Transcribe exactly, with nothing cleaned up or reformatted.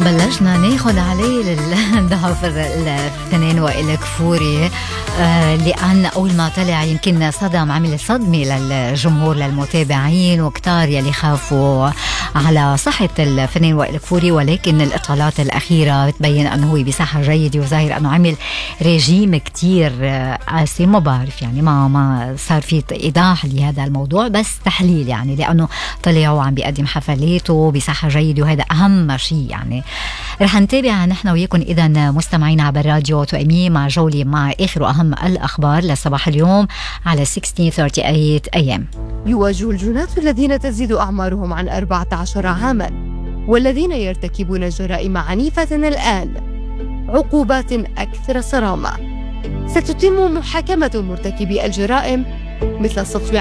بلشنا ناخد عليه الضعف الفنان وائل كفوري، آه لأن أول ما طلع يمكن صدم عمل صدمة للجمهور للمتابعين، وكتار يلي خافوا على صحة الفنان وائل كفوري. ولكن الإطلالات الأخيرة بتبين أنه هو بصحة جيدة، وظاهر أنه عمل ريجيم كتير قاسي. ما بعرف يعني ما ما صار في إيضاح لهذا الموضوع، بس تحليل يعني، لأنه طلع وعم بيقدم حفلاته بصحة جيدة، وهذا أهم شيء يعني. رح نتابع نحن وياكم إذا مستمعين عبر راديو توأمين مع جولة مع آخر وأهم الأخبار لصباح اليوم على ستة عشر ثمانية إيه إم. يواجه الجناة الذين تزيد أعمارهم عن أربعة عشر عاما والذين يرتكبون جرائم عنيفة الآن عقوبات أكثر صرامة. ستتم محاكمة مرتكبي الجرائم مثل السطو